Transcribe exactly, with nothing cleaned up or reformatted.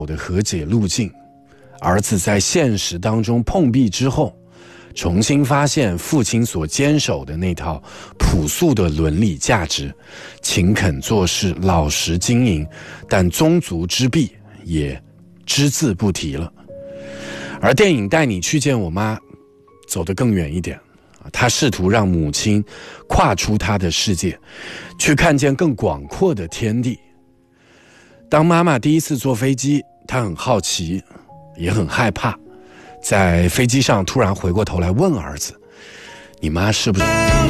的和解路径。儿子在现实当中碰壁之后，重新发现父亲所坚守的那套朴素的伦理价值，勤恳做事，老实经营，但宗族之弊也只字不提了。而电影带你去见我妈走得更远一点，他试图让母亲跨出他的世界，去看见更广阔的天地。当妈妈第一次坐飞机，她很好奇，也很害怕，在飞机上突然回过头来问儿子：“你妈是不是？”